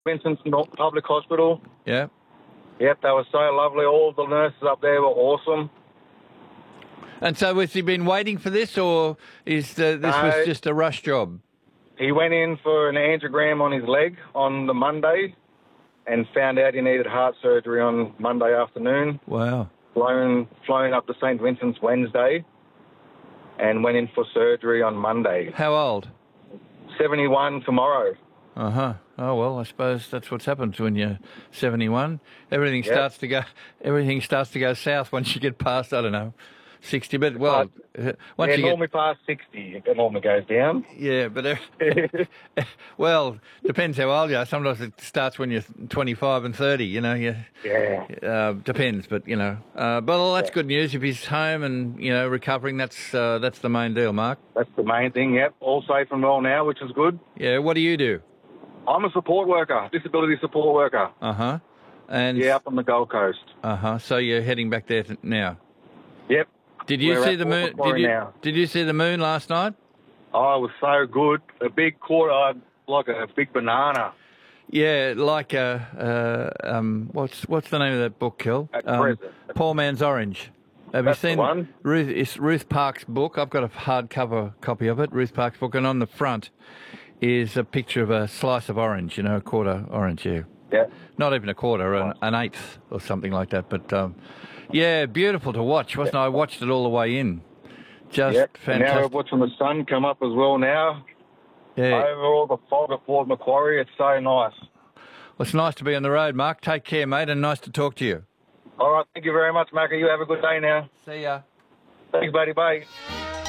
Vincent's Public Hospital. Yeah. Yep, they were so lovely. All the nurses up there were awesome. And so has he been waiting for this, or is this was just a rush job? He went in for an angiogram on his leg on the Monday and found out he needed heart surgery on Monday afternoon. Wow. Flown up to St. Vincent's Wednesday and went in for surgery on Monday. How old? 71 tomorrow. Uh-huh. Oh, well, I suppose that's what's happened when you're 71. Everything starts to go south once you get past, I don't know, 60. But, well, once you normally past 60, it normally goes down. Yeah, but, well, depends how old you are. Sometimes it starts when you're 25 and 30, you know. Depends, but, you know. But that's good news. If he's home and, you know, recovering, that's the main deal, Mark. That's the main thing, yep. All safe and well now, which is good. Yeah, what do you do? I'm a support worker, disability support worker. Uh-huh. And up on the Gold Coast. Uh-huh. So you're heading back there now? Yep. Did you see the moon? Did you see the moon last night? Oh, it was so good. A big quarter, like a big banana. Yeah, like what's the name of that book, Kel? Poor Man's Orange. Have you seen the one? It's Ruth Park's book? I've got a hardcover copy of it, Ruth Park's book, and on the front is a picture of a slice of orange, you know, a quarter orange, yeah. Yeah. Not even a quarter, an eighth or something like that. But, yeah, beautiful to watch, wasn't it? I watched it all the way in. Just fantastic. And now we're watching the sun come up as well now. Yeah. Over all the fog at Port Macquarie. It's so nice. Well, it's nice to be on the road, Mark. Take care, mate, and nice to talk to you. All right. Thank you very much, Macca. You have a good day now. See ya. Thanks, buddy. Bye.